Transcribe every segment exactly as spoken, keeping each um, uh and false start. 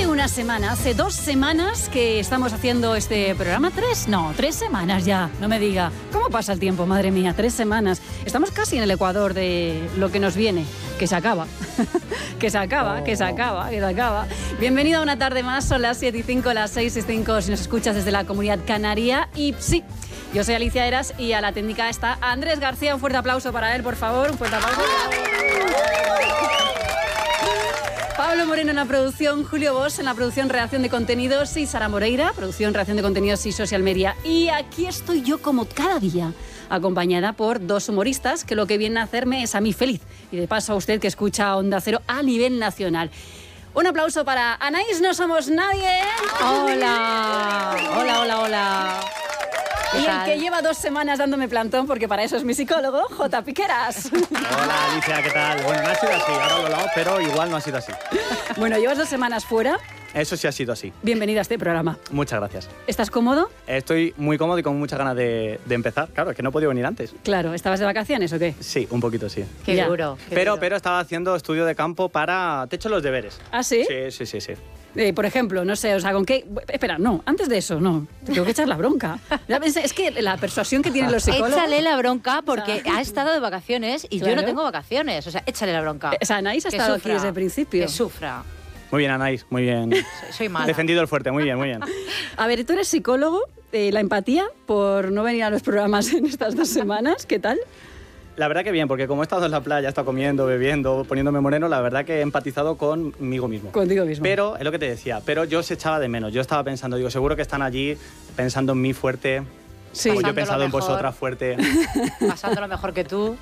una semana, hace dos semanas que estamos haciendo este programa. ¿Tres? No, tres semanas ya, no me diga. ¿Cómo pasa el tiempo, madre mía? Tres semanas. Estamos casi en el ecuador de lo que nos viene, que se acaba. que se acaba, oh. que se acaba, que se acaba. Bienvenido a una tarde más, son las siete y cinco, las seis y cinco si nos escuchas desde la Comunidad Canaria. Y sí, yo soy Alicia Eras y a la técnica está Andrés García. Un fuerte aplauso para él, por favor, un fuerte aplauso. Pablo Moreno en la producción, Julio Bosch en la producción, redacción de contenidos y Sara Moreira, producción, redacción de contenidos y social media. Y aquí estoy yo como cada día, acompañada por dos humoristas que lo que vienen a hacerme es a mí feliz. Y de paso a usted que escucha Onda Cero a nivel nacional. Un aplauso para Anaís No Somos Nadie. Hola, hola, hola, hola. Y el que lleva dos semanas dándome plantón, porque para eso es mi psicólogo, J. Piqueras. Hola, Alicia, ¿qué tal? Bueno, no ha sido así, ahora lo he hablado, pero igual no ha sido así. Bueno, llevas dos semanas fuera. Eso sí ha sido así. Bienvenido a este programa. Muchas gracias. ¿Estás cómodo? Estoy muy cómodo y con muchas ganas de, de empezar. Claro, es que no he podido venir antes. Claro, ¿estabas de vacaciones o qué? Sí, un poquito sí. Qué Ya. duro. Qué Pero, duro. pero estaba haciendo estudio de campo para... Te he hecho los deberes. ¿Ah, sí? Sí, sí, sí, sí. Eh, por ejemplo, no sé, o sea, ¿con qué...? Espera, no, antes de eso, no. Te tengo que echar la bronca. Ya pensé, es que la persuasión que tienen los psicólogos... Échale la bronca porque O sea, ha estado de vacaciones y claro. yo no tengo vacaciones. O sea, échale la bronca. O sea, Anaís ha Que estado sufra, aquí desde el principio. Que sufra. Muy bien, Anaís, muy bien. Soy, soy mala. Defendido el fuerte, muy bien, muy bien. A ver, tú eres psicólogo, eh, la empatía por no venir a los programas en estas dos semanas, ¿qué tal? La verdad que bien, porque como he estado en la playa, he estado comiendo, bebiendo, poniéndome moreno, la verdad que he empatizado conmigo mismo. Contigo mismo. Pero, es lo que te decía, pero yo se echaba de menos. Yo estaba pensando, digo, seguro que están allí pensando en mí fuerte, Sí. como yo he Pasándolo pensado en mejor. vosotras fuerte. Pasando lo mejor que tú.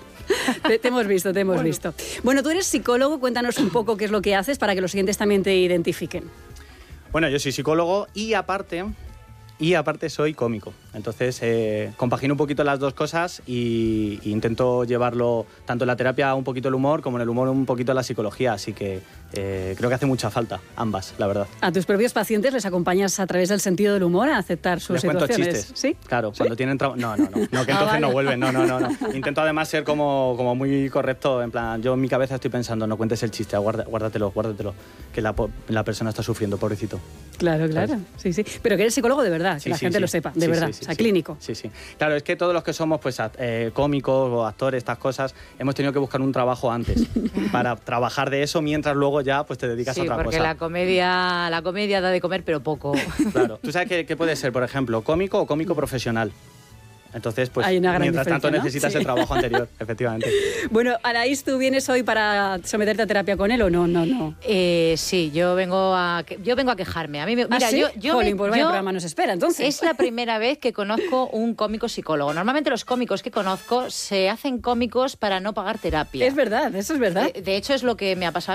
Te, te hemos visto, te hemos Bueno. visto. Bueno, tú eres psicólogo, cuéntanos un poco qué es lo que haces para que los siguientes también te identifiquen. Bueno, yo soy psicólogo y aparte, y aparte soy cómico. Entonces, eh, compagino un poquito las dos cosas y, y intento llevarlo tanto en la terapia un poquito el humor como en el humor un poquito la psicología. Así que eh, creo que hace mucha falta ambas, la verdad. ¿A tus propios pacientes les acompañas a través del sentido del humor a aceptar sus Les cuento situaciones? chistes. ¿Sí? Claro, cuando tienen trauma. No, no, no. No, que Ah, entonces vale. no vuelven. No, no, no, no. Intento además ser como, como muy correcto. En plan, yo en mi cabeza estoy pensando, no cuentes el chiste, guarda- guárdatelo, guárdatelo. Que la, po- la persona está sufriendo, pobrecito. Claro, claro. ¿Sabes? Sí, sí. Pero que eres psicólogo de verdad, que Sí, la sí, gente sí. lo sepa, de Sí, verdad. sí, sí, o sea, sí. clínico. Sí, sí. Claro, es que todos los que somos pues act- eh, cómicos o actores, estas cosas, hemos tenido que buscar un trabajo antes para trabajar de eso mientras luego ya pues te dedicas Sí, a otra porque cosa. la comedia, la comedia da de comer, pero poco. Claro. ¿Tú sabes qué, qué puede ser, por ejemplo, cómico o cómico profesional? Entonces, pues Hay una gran mientras tanto diferencia, ¿no? necesitas Sí. el trabajo anterior, efectivamente. Bueno, Anaís, ¿tú vienes hoy para someterte a terapia con él o no? No, no. Eh, sí, yo vengo a que- yo vengo a quejarme. A mí me, ¿Ah, mira, sí? yo, yo, Jolín, me- pues vaya yo- programa nos espera, entonces. Es la primera vez que conozco un cómico psicólogo. Normalmente los cómicos que conozco se hacen cómicos para no pagar terapia. Es verdad, eso es verdad. De, de hecho, es lo que me ha pasado